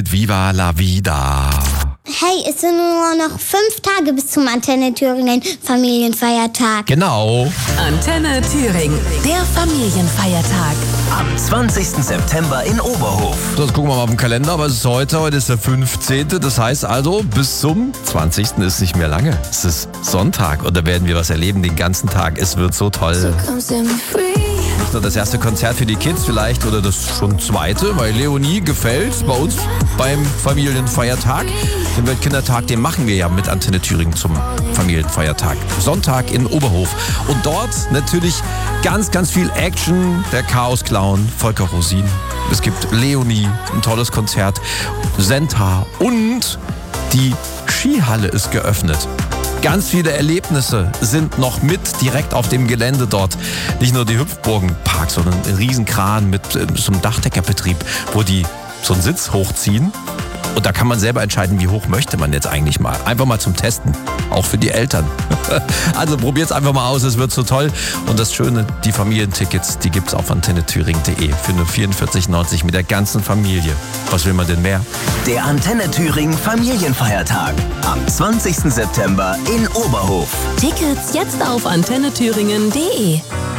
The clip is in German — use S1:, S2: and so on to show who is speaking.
S1: Viva la Vida.
S2: Hey, es sind nur noch 5 Tage bis zum Antenne Thüringen Familienfeiertag.
S1: Genau.
S3: Antenne Thüringen, der Familienfeiertag.
S4: Am 20. September in Oberhof.
S1: So, jetzt gucken wir mal auf den Kalender, aber es ist heute ist der 15. Das heißt also, bis zum 20. ist nicht mehr lange. Es ist Sonntag und da werden wir was erleben den ganzen Tag. Es wird so toll. Nicht nur das erste Konzert für die Kids vielleicht oder das schon zweite, weil Leonie gefällt bei uns beim Familienfeiertag. Den Weltkindertag, den machen wir ja mit Antenne Thüringen zum Familienfeiertag. Sonntag in Oberhof. Und dort natürlich ganz, ganz viel Action. Der Chaos-Clown Volker Rosin. Es gibt Leonie, ein tolles Konzert. Senta und die Skihalle ist geöffnet. Ganz viele Erlebnisse sind noch mit direkt auf dem Gelände dort. Nicht nur die Hüpfburgenpark, sondern ein Riesenkran mit so einem Dachdeckerbetrieb, wo die so einen Sitz hochziehen. Und da kann man selber entscheiden, wie hoch möchte man jetzt eigentlich mal. Einfach mal zum Testen, auch für die Eltern. Also probiert's einfach mal aus, es wird so toll. Und das Schöne, die Familientickets, die gibt's auf antennethüringen.de für nur 44,90 mit der ganzen Familie. Was will man denn mehr?
S4: Der Antenne Thüringen Familienfeiertag. Am 20. September in Oberhof.
S3: Tickets jetzt auf antennethüringen.de.